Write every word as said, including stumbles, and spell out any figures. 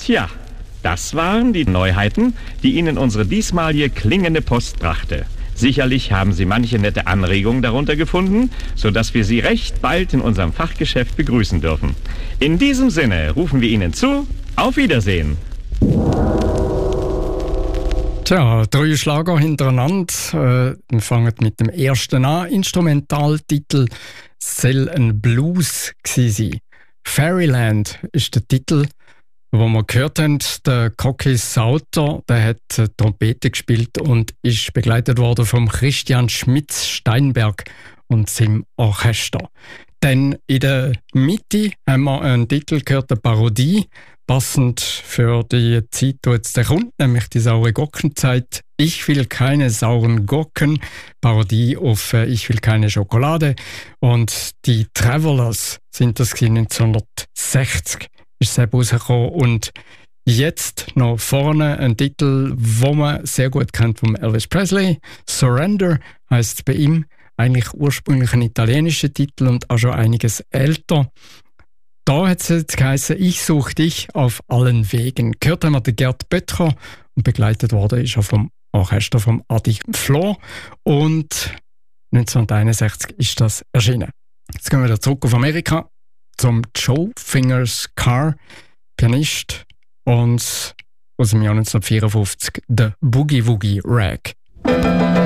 Tja, das waren die Neuheiten, die Ihnen unsere diesmalige klingende Post brachte. Sicherlich haben Sie manche nette Anregungen darunter gefunden, sodass wir Sie recht bald in unserem Fachgeschäft begrüßen dürfen. In diesem Sinne rufen wir Ihnen zu, auf Wiedersehen. Tja, drei Schlager hintereinander. Äh, wir fangen mit dem ersten an. Instrumentaltitel soll ein Blues gewesen sein. Fairyland ist der Titel, wo wir gehört haben. Der Cocky Sauter, der hat äh, Trompete gespielt und ist begleitet worden vom Christian Schmitz-Steinberg und seinem Orchester. Dann in der Mitte haben wir einen Titel gehört, eine Parodie, passend für die Zeit, die jetzt kommt, nämlich die saure Gurkenzeit. Ich will keine sauren Gurken, Parodie auf äh, Ich will keine Schokolade. Und die Travelers sind das neunzehnhundertsechzig, ist es rausgekommen. Und jetzt noch vorne ein Titel, wo man sehr gut kennt vom Elvis Presley. Surrender heisst bei ihm, eigentlich ursprünglich ein italienischer Titel und auch schon einiges älter. Da hat es jetzt geheißen, ich suche dich auf allen Wegen. Gehört haben wir den Gerd Böttcher und begleitet worden ist er vom Orchester vom Adi Flor. Und neunzehnhunderteinundsechzig ist das erschienen. Jetzt gehen wir wieder zurück auf Amerika zum Joe Fingers Carr, Pianist, und aus dem Jahr neunzehnhundertvierundfünfzig der Boogie Woogie Rag.